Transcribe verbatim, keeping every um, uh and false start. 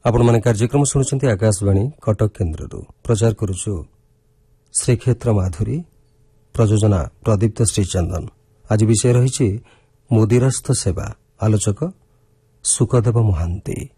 ଆପଣମାନେ କାର୍ଯ୍ୟକ୍ରମ ଶୁଣୁଛନ୍ତି ଆକାଶବାଣୀ କଟକ କେନ୍ଦ୍ରରୁ। ପ୍ରଚାର କରୁଛୁ ଶ୍ରୀକ୍ଷେତ୍ର ମାଧୁରୀ, ପ୍ରଯୋଜନା ପ୍ରଦୀପ୍ତ ଶ୍ରୀଚନ୍ଦନ। ଆଜି ବିଷୟ ରହିଛି ମୁଦିରସ୍ଥ ସେବା। ଆଲୋଚକ ସୁକଦେବ ମହାନ୍ତି।